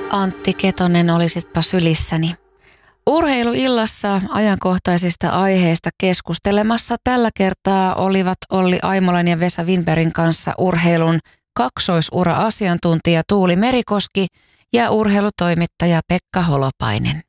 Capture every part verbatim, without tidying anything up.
Antti Ketonen, olisitpa sylissäni. Urheiluillassa ajankohtaisista aiheista keskustelemassa tällä kertaa olivat Olli Aimolan ja Vesa Winbergin kanssa urheilun kaksoisura-asiantuntija Tuuli Merikoski ja urheilutoimittaja Pekka Holopainen.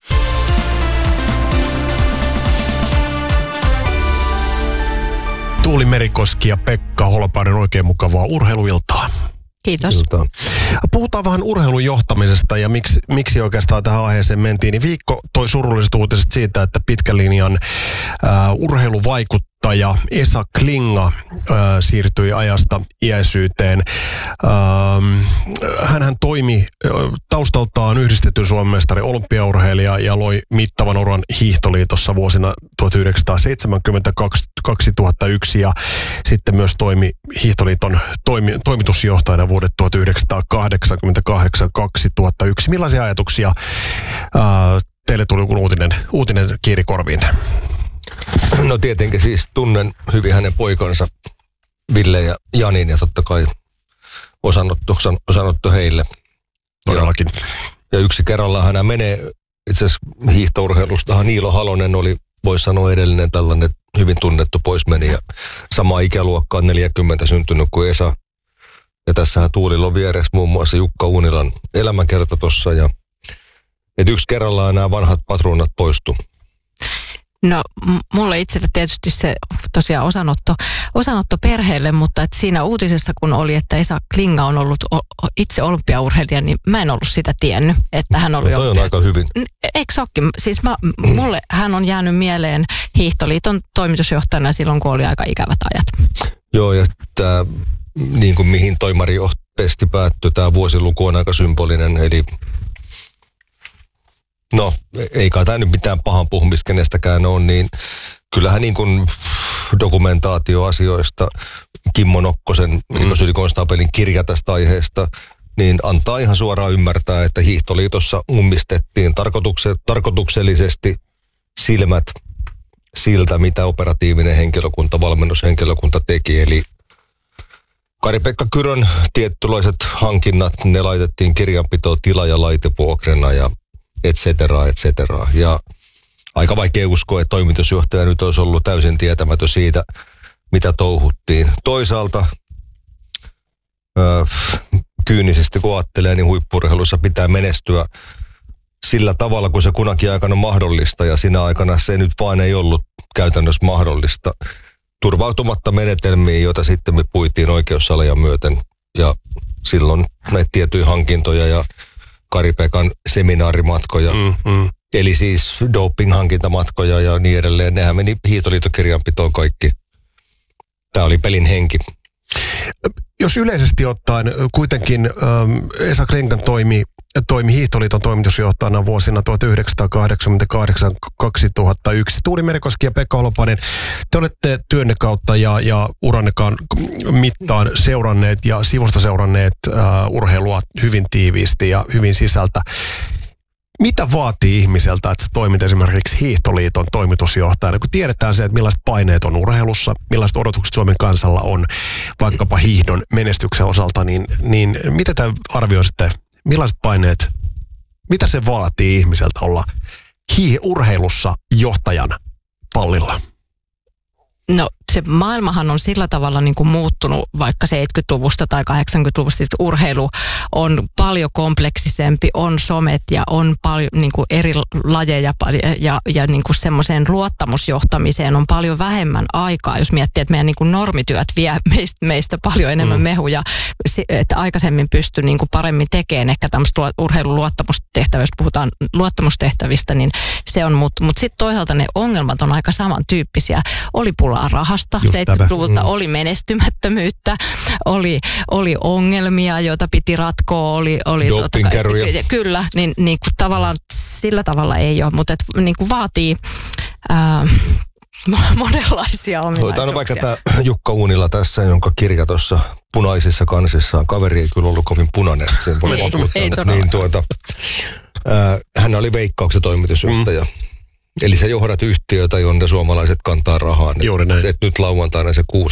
Tuuli Merikoski ja Pekka Holopainen, oikein mukavaa urheiluiltaa. Kiitos. Iltaa. Puhutaan vähän urheilun johtamisesta ja miksi, miksi oikeastaan tähän aiheeseen mentiin. Niin viikko toi surulliset uutiset siitä, että pitkän linjan äh, urheiluvaikuttaja Esa Klinga äh, siirtyi ajasta iäisyyteen. Ähm, hänhän toimi äh, taustaltaan yhdistetty Suomen mestari olympiaurheilija ja loi mittavan uran hiihtoliitossa vuosina tuhatyhdeksänsataaseitsemänkymmentäkaksi kaksituhattayksi ja sitten myös toimi hiihtoliiton toimi, toimitusjohtajana vuodet tuhatyhdeksänsataakahdeksankymmentäkahdeksan kaksituhattayksi. Millaisia ajatuksia ää, teille tuli, kun uutinen, uutinen kiiri korviin? No tietenkin siis tunnen hyvin hänen poikansa Ville ja Janin ja totta kai osanotto, osanotto heille. Todellakin. Ja, ja yksi kerrallaan hän menee, itse asiassa hiihtourheilustahan Niilo Halonen oli, voisi sanoa edellinen tällainen hyvin tunnettu poismeni ja sama ikäluokka on neljäkymmentä syntynyt kuin Esa. Ja tässähän Tuulilla on vieressä muun muassa Jukka Uunilan elämänkerta tossa ja et yksi kerrallaan nämä vanhat patruunat poistu. No mulle itselle tietysti se tosiaan osanotto, osanotto perheelle, mutta et siinä uutisessa kun oli, että Esa Klinga on ollut o, itse olympiaurheilija, niin mä en ollut sitä tiennyt, että hän oli no, toi on aika hyvin. Eikö olekin? Siis mä, mulle hän on jäänyt mieleen Hiihtoliiton toimitusjohtajana silloin, kun oli aika ikävät ajat. Joo, ja tämä, niin kuin mihin toimaripesti päättyi, tämä vuosiluku on aika symbolinen, eli no, ei kai tämä nyt mitään pahan puhumista kenestäkään ole, niin kyllähän niin kuin dokumentaatioasioista Kimmo Nokkosen, mm. rikosylikonstaapelin kirja tästä aiheesta, niin antaa ihan suoraan ymmärtää, että Hiihtoliitossa ummistettiin tarkoitukse, tarkoituksellisesti silmät siltä, mitä operatiivinen henkilökunta, valmennushenkilökunta teki. Eli Kari-Pekka Kyrön tietynlaiset hankinnat, ne laitettiin kirjanpitoon tila- ja laitevuokrana ja et cetera, et cetera. Ja aika vaikea uskoa, että toimitusjohtaja nyt olisi ollut täysin tietämätön siitä, mitä touhuttiin. Toisaalta öö, kyynisesti kun ajattelee, niin huippu-urheilussa pitää menestyä sillä tavalla, kun se kunakin aikana on mahdollista. Ja siinä aikana se nyt vaan ei ollut käytännössä mahdollista. Turvautumatta menetelmiin, joita sitten me puitiin oikeussaleja myöten. Ja silloin näitä tiettyjä hankintoja ja Kari-Pekan seminaarimatkoja, mm, mm. eli siis doping-hankintamatkoja ja niin edelleen. Nehän meni hiihtoliitokirjanpitoon kaikki. Tämä oli pelin henki. Jos yleisesti ottaen kuitenkin ähm, Esa Klinga toimi, toimi Hiihtoliiton toimitusjohtajana vuosina tuhatyhdeksänsataakahdeksankymmentäkahdeksan kaksituhattayksi. Tuuli Merikoski ja Pekka Holopainen, te olette työnne kautta ja, ja urannekaan mittaan seuranneet ja sivusta seuranneet äh, urheilua hyvin tiiviisti ja hyvin sisältä. Mitä vaatii ihmiseltä, että sä toimit esimerkiksi Hiihtoliiton toimitusjohtajana, kun tiedetään se, että millaiset paineet on urheilussa, millaiset odotukset Suomen kansalla on vaikkapa hiihdon menestyksen osalta, niin, niin mitä te arvioisitte, millaiset paineet, mitä se vaatii ihmiseltä olla hii- urheilussa johtajana pallilla? No se maailmahan on sillä tavalla niin kuin muuttunut vaikka seitsemänkymmentäluvusta tai kahdeksankymmentäluvusta, että urheilu on paljon kompleksisempi, on somet ja on paljon niin kuin eri lajeja ja, ja, ja niin kuin semmoiseen luottamusjohtamiseen on paljon vähemmän aikaa, jos miettii, että meidän niin kuin normityöt vie meistä, meistä paljon enemmän mm. mehuja, että aikaisemmin pystyy niin kuin paremmin tekemään ehkä tämmöistä urheilun luottamustehtävää, jos puhutaan luottamustehtävistä, niin se on muuttunut. Mutta sitten toisaalta ne ongelmat on aika samantyyppisiä. Oli pulaa rahasta, seitsemänkymmentäluvulta mm. oli menestymättömyyttä, oli, oli ongelmia, joita piti ratkoa, oli, oli dopingkerroja. Kyllä, niin, niin kuin tavallaan sillä tavalla ei ole, mutta et, niin kuin vaatii ää, monenlaisia ominaisuuksia. Otetaan vaikka tämä Jukka Uunila tässä, jonka kirja tuossa punaisissa kansissaan. Kaveri ei kyllä ollut kovin punainen. ei, ei, ei niin tuota, ää, hän oli Veikkauksen toimitusjohtaja. Mm. Eli sä johdat yhtiötä, jonne suomalaiset kantaa rahaa. Juuri näin. Et nyt lauantaina se kuusi ja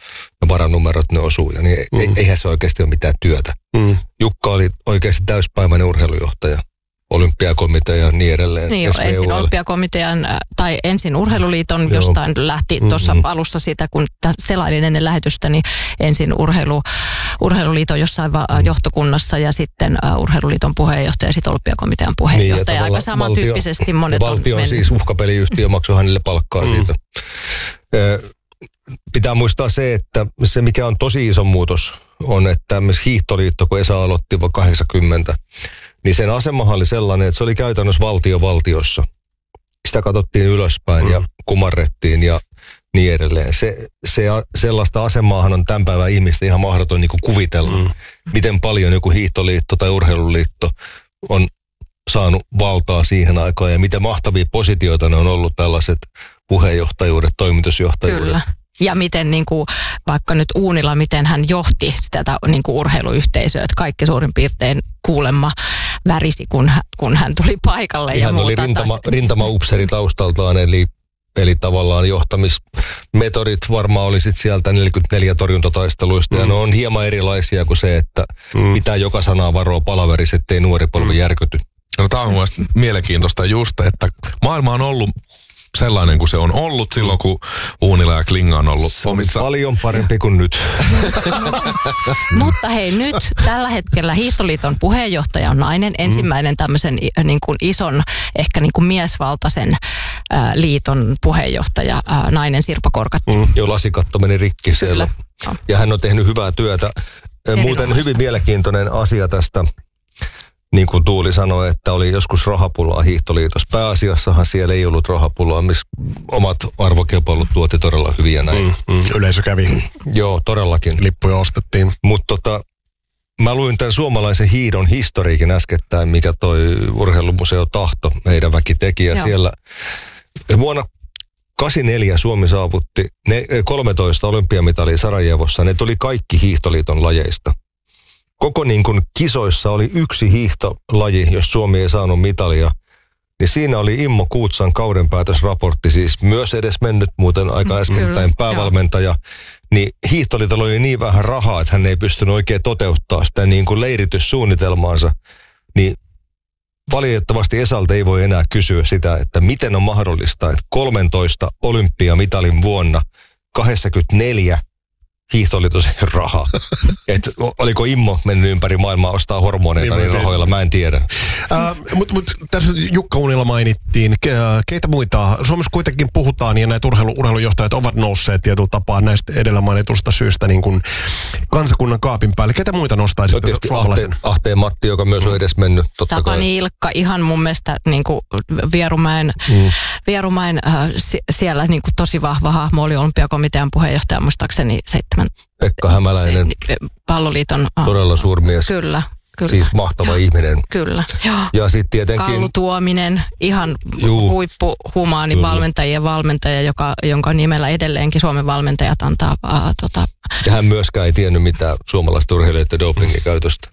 ja varanumerot ne osuu. Ja niin mm. eihän se oikeasti ole mitään työtä. Mm. Jukka oli oikeasti täyspäiväinen urheilujohtaja. Olympiakomitea ja niin edelleen. Niin jo, ensin olympiakomitean tai ensin urheiluliiton, joo, jostain lähti tuossa mm-hmm. alussa siitä, kun selailin ennen lähetystä, niin ensin urheilu, urheiluliiton jossain va- mm. johtokunnassa ja sitten uh, urheiluliiton puheenjohtaja ja sitten olympiakomitean puheenjohtaja. Niin, aika samantyyppisesti monet on valtio on mennyt. Siis uhkapeliyhtiö, maksoi hänelle palkkaa mm. siitä. Ö, pitää muistaa se, että se mikä on tosi iso muutos on, että hiihtoliitto, kun Esa aloitti kahdeksankymmentä, niin sen asemahan oli sellainen, että se oli käytännössä valtio valtiossa. Sitä katsottiin ylöspäin mm. ja kumarrettiin ja niin edelleen. Se, se, sellaista asemaahan on tämän päivän ihmistä ihan mahdoton niin kuin kuvitella, mm. miten paljon joku hiihtoliitto tai urheiluliitto on saanut valtaa siihen aikaan ja miten mahtavia positioita ne on ollut tällaiset puheenjohtajuudet, toimitusjohtajuudet. Kyllä. Ja miten niin kuin, vaikka nyt Uunila, miten hän johti sitä niin kuin urheiluyhteisöä, että kaikki suurin piirtein kuulemma värisi, kun hän, kun hän tuli paikalle. Ja, ja hän oli rintama, rintama-upseri taustaltaan, eli, eli tavallaan johtamismetodit varmaan oli sit sieltä neljäkymmentäneljä torjuntataisteluista, mm. ja ne on hieman erilaisia kuin se, että mm. pitää joka sanaa varoa palaverissa, ettei nuori polvi mm. järkyty. No, tämä on mielestäni mielenkiintoista just, että maailma on ollut sellainen kuin se on ollut silloin, kun Uunila ja Klinga on ollut se omissa. On paljon parempi kuin nyt. Mutta hei, nyt tällä hetkellä Hiihtoliiton puheenjohtaja on nainen. Ensimmäinen tämmöisen niin kuin ison, ehkä niin kuin miesvaltaisen ää, liiton puheenjohtaja, ää, nainen Sirpa Korkatti. Mm, jo lasikatto meni rikki siellä. No. Ja hän on tehnyt hyvää työtä. Muuten hyvin mielenkiintoinen asia tästä. Niin kuin Tuuli sanoi, että oli joskus rahapulaa Hiihtoliitossa. Pääasiassahan siellä ei ollut rahapulaa, missä omat arvokilpailut tuotti todella hyviä näin. Mm, mm, yleisö kävi. Joo, todellakin. Lippuja ostettiin. Mutta tota, mä luin tämän suomalaisen hiidon historiikin äskettäin, mikä toi Urheilumuseo Tahto, heidän väki teki. Ja siellä vuonna kahdeksankymmentäneljä Suomi saavutti ne, kolmetoista olympiamitalia Sarajevossa. Ne tuli kaikki Hiihtoliiton lajeista. Koko niin kuin kisoissa oli yksi hiihtolaji, jos Suomi ei saanut mitalia. Niin siinä oli Immo Kuutsan kaudenpäätösraportti, siis myös edes mennyt muuten aika äskettäin päävalmentaja. Niin hiihtoliitolla oli niin vähän rahaa, että hän ei pystynyt oikein toteuttaa sitä niin kuin leirityssuunnitelmaansa. Niin valitettavasti Esalta ei voi enää kysyä sitä, että miten on mahdollista, että kolmetoista olympiamitalin vuonna kahdeksankymmentäneljä hiihtoliiton rahaa. Et oliko Immo mennyt ympäri maailmaa ostaa hormoneita niin rahoilla, mä en tiedä. Uh, Mutta mut, tässä Jukka Uunila mainittiin. Ke, keitä muita? Suomessa kuitenkin puhutaan ja näitä urheilu, urheilujohtajat ovat nousseet tietyllä tapaa näistä edellä mainitusta syystä niin kuin kansakunnan kaapin päälle. Ketä muita nostaisitte suomalaisen? Ahte, Ahteen Matti, joka myös on edes mennyt. Totta Tapani kai. Ilkka, ihan mun mielestä niin kuin Vierumäen, mm. Vierumäen äh, siellä niin kuin tosi vahva hahmo oli olympiakomitean puheenjohtaja muistaakseni seitsemän. Pekka Hämäläinen. Se, palloliiton. Todella suurmies. Kyllä. Kyllä. Siis mahtava ja, ihminen. Kyllä. Ja sitten tietenkin Kaulu Tuominen, ihan huippuhumaani kyllä. valmentajien valmentaja, joka, jonka nimellä edelleenkin Suomen valmentajat antaa. Äh, tota. Ja hän myöskään ei tiennyt mitään suomalaista urheilijoiden dopingin käytöstä.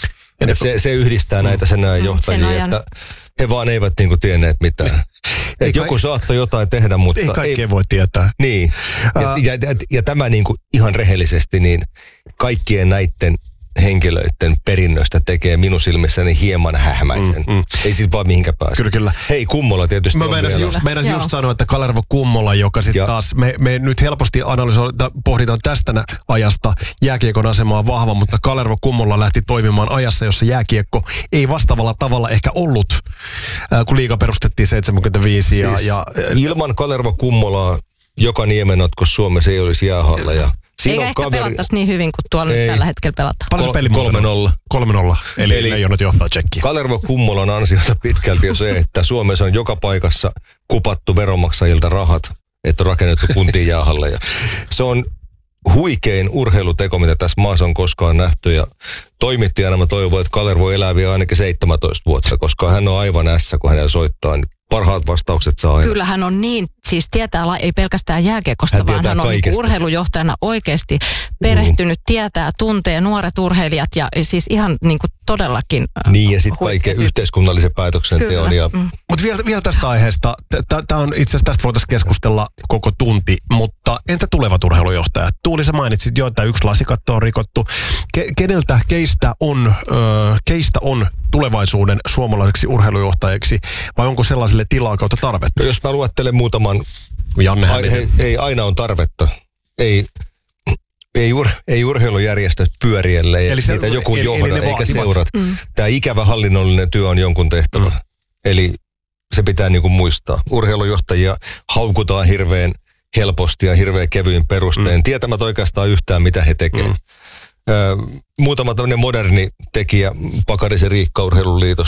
Se, se yhdistää mm. näitä sen ajan johtajia, sen että he vaan eivät niinku tienneet mitään. Ei joku kaik- saattoi jotain tehdä, mutta ei kaikkea voi tietää. Niin. Ja, uh. ja, ja, ja tämä niinku ihan rehellisesti, niin kaikkien näiden henkilöiden perinnöstä tekee minun silmissäni hieman hähmäisen. Mm, mm. Ei siitä vaan mihinkään pääse. Kyllä, kyllä. Hei, Kummola tietysti mä meidän just, meidän just sanoa, että Kalervo Kummola, joka sitten taas, me, me nyt helposti analysoidaan, pohditaan tästä ajasta jääkiekon asemaa vahva, mutta Kalervo Kummola lähti toimimaan ajassa, jossa jääkiekko ei vastaavalla tavalla ehkä ollut, äh, kun liiga perustettiin seitsemänkymmentäviisi. Ja, siis ja, ilman Kalervo Kummolaa joka niemenotko Suomessa ei olisi jäähalleja. Eikä ehkä kaveri... pelattaisi niin hyvin kuin tuolla ei. Tällä hetkellä pelataan. Paljon peli kolme nolla. kolme nolla. Eli, Eli Leijonat johtaa tsekkiä. Kalervo Kummolan ansiota pitkälti on se, että Suomessa on joka paikassa kupattu veronmaksajilta rahat, että on rakennettu kuntiin jäähalleja. Se on huikein urheiluteko, mitä tässä maassa on koskaan nähty. Ja toimittajana mä toivon, että Kalervo elää vielä ainakin seitsemäntoista vuotta, koska hän on aivan ässä, kun hänellä soittaa. Niin parhaat vastaukset saa aina. Kyllä hän on niin siis tietää, la- ei pelkästään jääkiekosta, Hän vaan tietää hän on kaikesta. niinku urheilujohtajana oikeasti perehtynyt, tietää, tuntee nuoret urheilijat ja siis ihan niinku todellakin Niin ja sitten huikea kaiken tyyppi. yhteiskunnallisen päätöksenteon. Kyllä. Ja Mm. Mutta vielä, vielä tästä aiheesta, tämä on itse asiassa tästä voitaisiin keskustella koko tunti, mutta entä tulevat urheilujohtajat? Tuuli, sä mainitsit jo, että yksi lasikatto on rikottu. Ke, keneltä, keistä on, ö, keistä on tulevaisuuden suomalaiseksi urheilujohtajaksi vai onko sellaiselle tilaa kautta tarvetta? No jos mä luettelen muutaman, Janne ai, ei, ei aina on tarvetta. Ei, ei, ur, ei urheilujärjestöt pyöri, ellei Eli se- niitä joku eli- eli johda ne eikä vaativat. seurat. Mm. Tämä ikävä hallinnollinen työ on jonkun tehtävä. Mm. Eli se pitää niinku muistaa. Urheilujohtajia haukutaan hirveän helposti ja hirveän kevyin perustein, mm. tietämättä oikeastaan yhtään, mitä he tekevät. Mm. Ö, muutama tämmöinen moderni tekijä, Pakarisen Riikka Urheiluliitosta,